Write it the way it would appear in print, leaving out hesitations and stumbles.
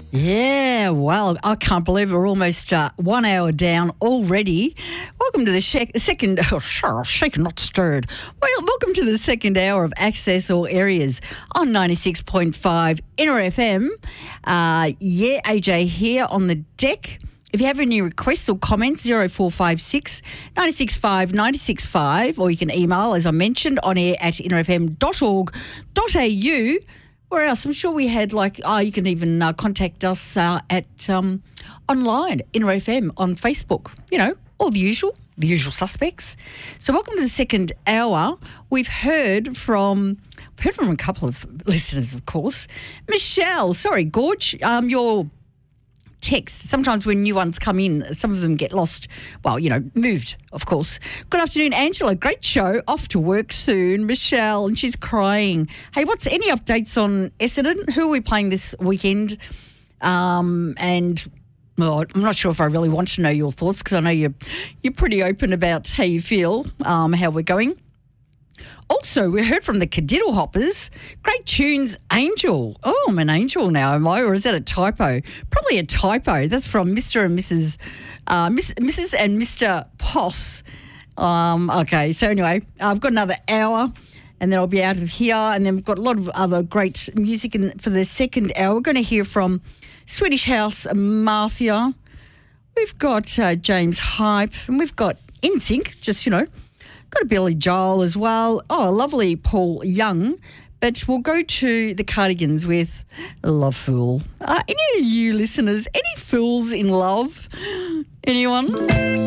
Yeah, well, I can't believe we're almost 1 hour down already. Welcome to the second, shaken, not stirred. Well, welcome to the second hour of Access All Areas on 96.5 Inner FM. AJ here on the deck. If you have any requests or comments, 0456 965 965, or you can email, as I mentioned, on air at innerfm.org.au. Where else? I'm sure we had you can even contact us at online, Inner FM on Facebook, all the usual suspects. So welcome to the second hour. We've heard from a couple of listeners, of course. Michelle, Gorge, your text. Sometimes when new ones come in, some of them get lost. Well, moved, of course. Good afternoon, Angela. Great show. Off to work soon. Michelle, and she's crying. Hey, what's any updates on Essendon? Who are we playing this weekend? I'm not sure if I really want to know your thoughts because I know you're pretty open about how you feel, how we're going. Also, we heard from the Cadiddle Hoppers. Great tunes, Angel. Oh, I'm an angel now, am I? Or is that a typo? Probably a typo. That's from Mr. and Mrs. Mrs. and Mr. Poss. Okay, so anyway, I've got another hour and then I'll be out of here. And then we've got a lot of other great music for the second hour. We're going to hear from Swedish House Mafia. We've got James Hype and we've got NSYNC, got a Billy Joel as well. Oh, a lovely Paul Young. But we'll go to the Cardigans with Love Fool. Any of you listeners, any fools in love? Anyone?